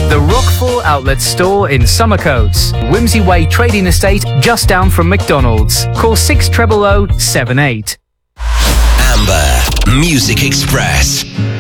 The Rockfall Outlet Store in Summercoats. Whimsy Way Trading Estate just down from McDonald's. Call 600078. Amber Music Express.